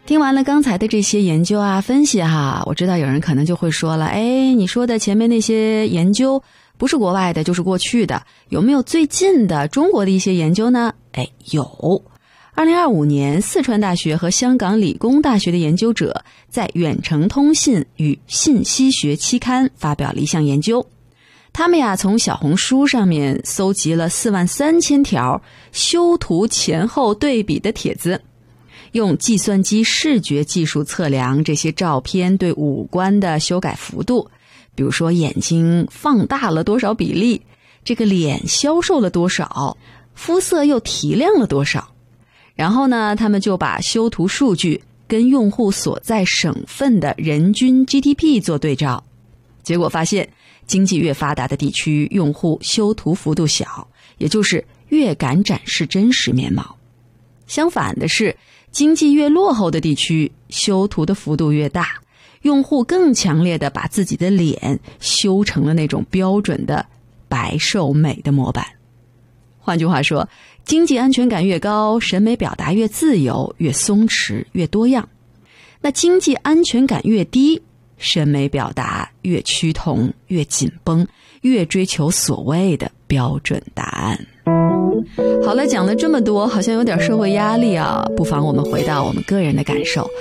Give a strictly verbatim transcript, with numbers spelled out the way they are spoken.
听完了刚才的这些研究啊分析哈，我知道有人可能就会说了，哎，你说的前面那些研究不是国外的就是过去的，有没有最近的中国的一些研究呢？哎，有。二零二五年，四川大学和香港理工大学的研究者在《远程通信与信息学》期刊发表了一项研究。他们呀从小红书上面搜集了四万三千条修图前后对比的帖子，用计算机视觉技术测量这些照片对五官的修改幅度，比如说眼睛放大了多少比例，这个脸消瘦了多少，肤色又提亮了多少。然后呢，他们就把修图数据跟用户所在省份的人均 G D P 做对照，结果发现经济越发达的地区用户修图幅度小，也就是越敢展示真实面貌。相反的是，经济越落后的地区修图的幅度越大，用户更强烈地把自己的脸修成了那种标准的白瘦美的模板。换句话说，经济安全感越高，审美表达越自由，越松弛，越多样。那经济安全感越低，审美表达越趋同，越紧绷，越追求所谓的标准答案。好了，讲了这么多，好像有点社会压力啊，不妨我们回到我们个人的感受。